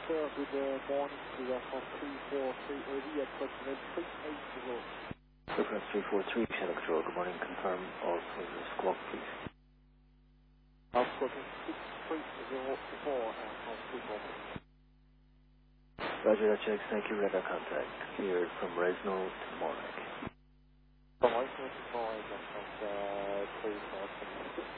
sir, good morning to aircraft 343 heavy at continent 380. Aircraft 343, Channel Control, good morning, confirm all cylinders, squawk please. Squawking 6304 aircraft 343. Roger, that checks, thank you, radar contact, cleared from Resno to Morac. From Resno to Morac, aircraft 343.